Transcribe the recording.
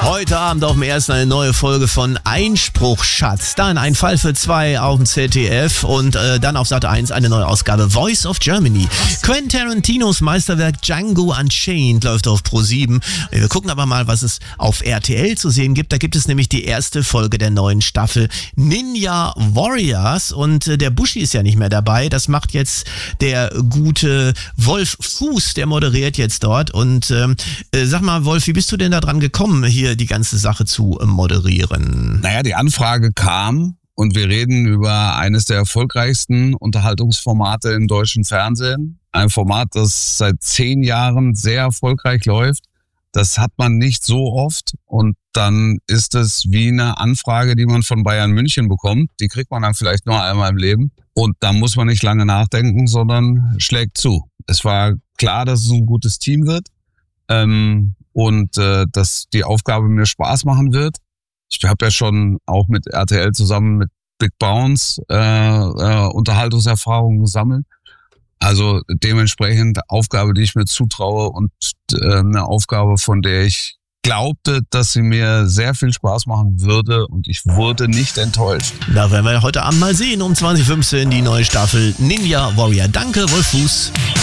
Heute Abend auf dem Ersten eine neue Folge von Einspruch, Schatz. Dann ein Fall für zwei auf dem ZDF und dann auf Sat 1 eine neue Ausgabe Voice of Germany. Quentin Tarantinos Meisterwerk Django Unchained läuft auf Pro7. Wir gucken aber mal, was es auf RTL zu sehen gibt. Da gibt es nämlich die erste Folge der neuen Staffel Ninja Warriors und der Buschi ist ja nicht mehr dabei. Das macht jetzt der gute Wolf Fuß, der moderiert jetzt dort. Und sag mal, Wolf, wie bist du denn da dran gekommen, hier die ganze Sache zu moderieren? Naja, die Anfrage kam und wir reden über eines der erfolgreichsten Unterhaltungsformate im deutschen Fernsehen. Ein Format, das seit 10 Jahren sehr erfolgreich läuft. Das hat man nicht so oft und dann ist es wie eine Anfrage, die man von Bayern München bekommt. Die kriegt man dann vielleicht nur einmal im Leben und da muss man nicht lange nachdenken, sondern schlägt zu. Es war klar, dass es ein gutes Team wird und dass die Aufgabe mir Spaß machen wird. Ich habe ja schon auch mit RTL zusammen mit Big Bounce Unterhaltungserfahrungen gesammelt. Also dementsprechend Aufgabe, die ich mir zutraue und eine Aufgabe, von der ich glaubte, dass sie mir sehr viel Spaß machen würde und ich wurde nicht enttäuscht. Da werden wir heute Abend mal sehen, um 20:15 die neue Staffel Ninja Warrior. Danke, Wolf Fuß.